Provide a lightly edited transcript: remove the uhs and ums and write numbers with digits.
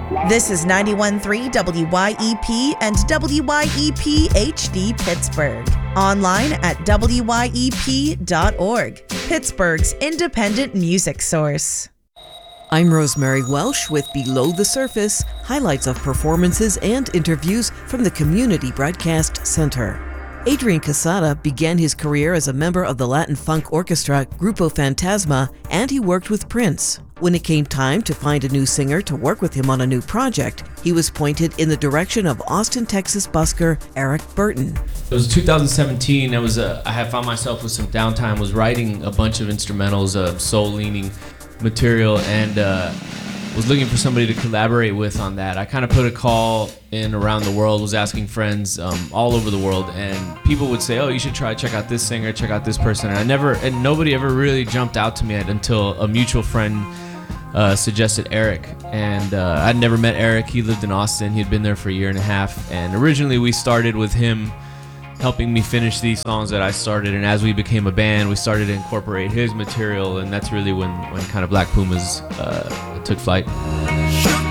This is 91.3 WYEP and WYEP HD Pittsburgh. Online at wyep.org, Pittsburgh's independent music source. I'm Rosemary Welsh with Below the Surface, highlights of performances and interviews from the Community Broadcast Center. Adrian Casada began his career as a member of the Latin funk orchestra Grupo Fantasma, and he worked with Prince. When it came time to find a new singer to work with him on a new project, he was pointed in the direction of Austin, Texas busker Eric Burton. It was 2017. I had found myself with some downtime, was writing a bunch of instrumentals, soul-leaning material, and was looking for somebody to collaborate with on that. I kind of put a call in around the world, was asking friends all over the world, and people would say, oh, you should check out this singer, check out this person. And nobody ever really jumped out to me until a mutual friend suggested Eric. And I'd never met Eric. He lived in Austin. He'd been there for a year and a half. And originally we started with him helping me finish these songs that I started, and as we became a band, we started to incorporate his material, and that's really when kind of Black Pumas took flight.